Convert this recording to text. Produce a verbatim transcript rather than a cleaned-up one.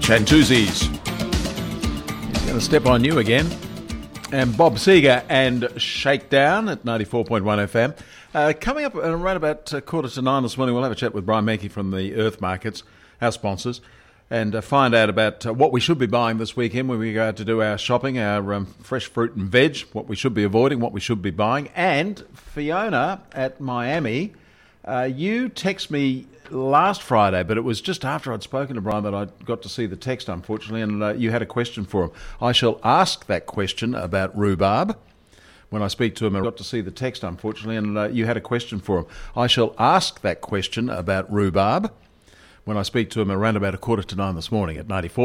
Chantuzzi's. He's going to step on you again. And Bob Seger and Shakedown at ninety-four point one F M. Uh, coming up around about uh, quarter to nine this morning, we'll have a chat with Brian Mackey from the Earth Markets, our sponsors, and uh, find out about uh, what we should be buying this weekend when we go out to do our shopping, our um, fresh fruit and veg, what we should be avoiding, what we should be buying. And Fiona at Miami, uh, you text me last Friday, but it was just after I'd spoken to Brian that I got to see the text, unfortunately, and uh, you had a question for him. I shall ask that question about rhubarb when I speak to him. I got to see the text, unfortunately, and uh, you had a question for him. I shall ask that question about rhubarb when I speak to him around about a quarter to nine this morning at ninety-four.